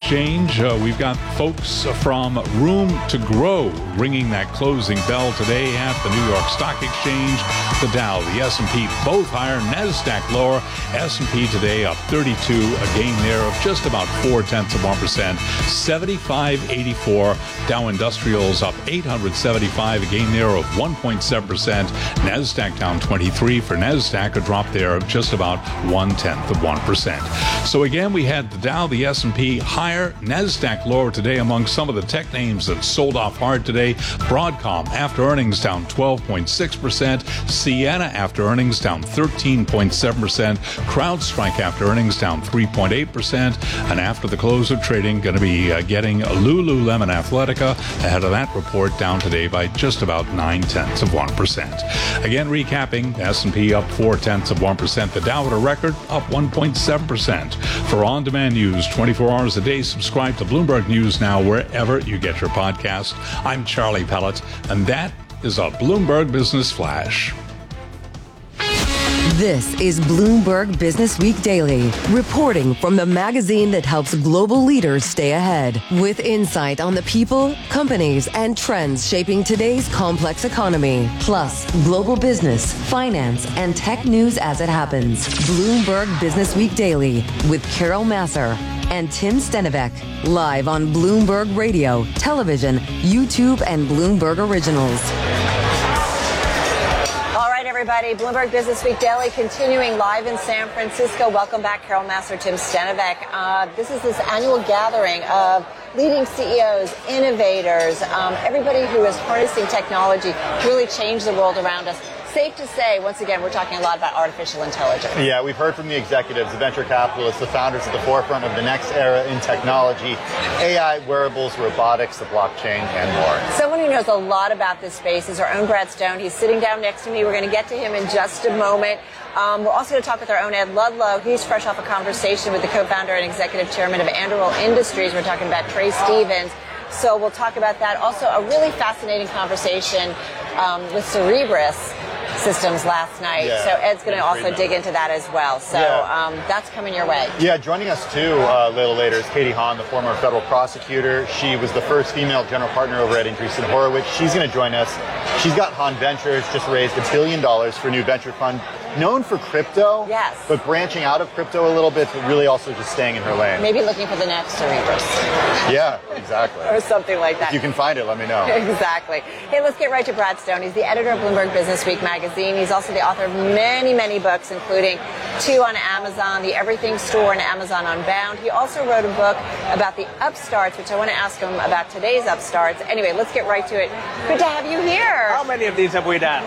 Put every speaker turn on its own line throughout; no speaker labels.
Exchange. We've got folks from Room to Grow ringing that closing bell today at the New York Stock Exchange. The Dow, the S&P, both higher. NASDAQ lower. S&P today up 32, a gain there of just about 0.4%. 75.84. Dow Industrials up 875, a gain there of 1.7%. NASDAQ down 23 for NASDAQ, a drop there of just about 0.1%. So again, we had the Dow, the S&P higher, NASDAQ lower today among some of the tech names that sold off hard today. Broadcom after earnings down 12.6%. Ciena after earnings down 13.7%. CrowdStrike after earnings down 3.8%. And after the close of trading, going to be getting Lululemon Athletica ahead of that report, down today by just about 0.9%. Again, recapping, S&P up 0.4%. The Dow at a record up 1.7%. For on-demand news 24 hours a day, subscribe to Bloomberg News Now wherever you get your podcast. I'm Charlie Pellet, and that is a Bloomberg Business Flash.
This is Bloomberg Business Week Daily, reporting from the magazine that helps global leaders stay ahead, with insight on the people, companies, and trends shaping today's complex economy, plus global business, finance, and tech news as it happens. Bloomberg Business Week Daily with Carol Massar and Tim Stenivek, live on Bloomberg Radio, television, YouTube, and Bloomberg Originals.
Everybody, Bloomberg Business Week Daily continuing live in San Francisco. Welcome back, Carol Massar, Tim Stenivek. This is this annual gathering of leading CEOs, innovators, everybody who is harnessing technology to really change the world around us. Safe to say, once again, we're talking a lot about artificial intelligence.
Yeah, we've heard from the executives, the venture capitalists, the founders at the forefront of the next era in technology, AI, wearables, robotics, the blockchain, and more.
Someone who knows a lot about this space is our own Brad Stone. He's sitting down next to me. We're going to get to him in just a moment. We're also going to talk with our own Ed Ludlow. He's fresh off a conversation with the co-founder and executive chairman of Anduril Industries. We're talking about Trey Stevens. So we'll talk about that. Also, a really fascinating conversation with Cerebras Systems last night. Yeah, so Ed's going to also dig into that as well. So that's coming your way.
Yeah, joining us too a little later is Katie Hahn, the former federal prosecutor. She was the first female general partner over at Andreessen Horowitz. She's going to join us. She's got Hahn Ventures, just raised $1 billion for a new venture fund, known for crypto,
yes,
but branching out of crypto a little bit, but really also just staying in her lane.
Maybe looking for the next Cerebras.
Yeah, exactly.
Or something like that.
If you can find it, let me know.
Exactly. Hey, let's get right to Brad Stone. He's the editor of Bloomberg Business Week magazine. He's also the author of many, many books, including 2 on Amazon, The Everything Store, and Amazon Unbound. He also wrote a book about the upstarts, which I want to ask him about today's upstarts. Anyway, let's get right to it. Good to have you here.
How many of these have we done?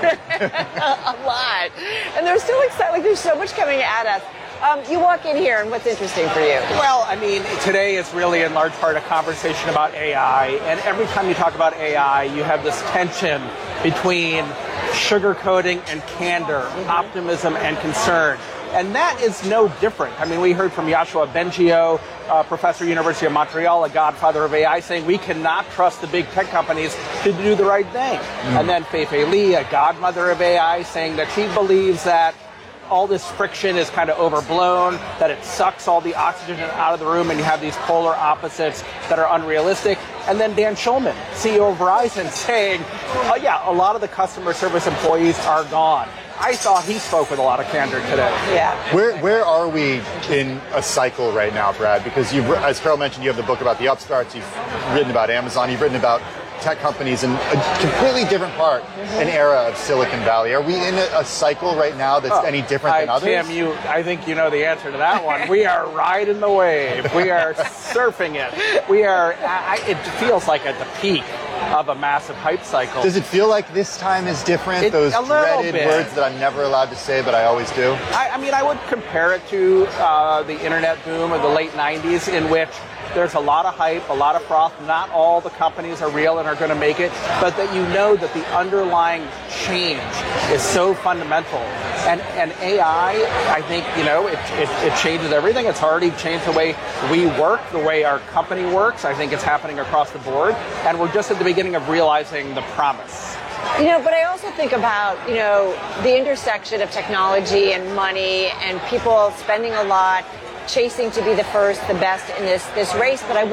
A lot. And they're still exciting. Like, there's so much coming at us. You walk in here, and what's interesting for you?
Well, I mean, today is really in large part a conversation about AI. And every time you talk about AI, you have this tension between sugarcoating and candor, optimism and concern. And that is no different. I mean, we heard from Yoshua Bengio, professor, University of Montreal, a godfather of AI, saying we cannot trust the big tech companies to do the right thing. And then Fei-Fei Li, a godmother of AI, saying that she believes that all this friction is kind of overblown, that it sucks all the oxygen out of the room, and you have these polar opposites that are unrealistic. And then Dan Schulman, CEO of Verizon, saying, oh yeah, a lot of the customer service employees are gone. I thought he spoke with a lot of candor today.
Yeah.
Where are we in a cycle right now, Brad? Because you've, as Carol mentioned, you have the book about the upstarts, you've written about Amazon, you've written about tech companies in a completely different part, an era of Silicon Valley. Are we in a cycle right now that's any different than others?
Tim, I think you know the answer to that one. We are riding the wave. We are surfing it. We are, it feels like at the peak of a massive hype cycle.
Does it feel like this time is different? Those dreaded words that I'm never allowed to say, but I always do?
I mean, I would compare it to the internet boom of the late 90s, in which there's a lot of hype, a lot of froth. Not all the companies are real and are going to make it, but that you know that the underlying change is so fundamental. And AI, I think, you know, it changes everything. It's already changed the way we work, the way our company works. I think it's happening across the board. And we're just at the beginning of realizing the promise.
You know, but I also think about, you know, the intersection of technology and money and people spending a lot, chasing to be the first, the best in this race. But I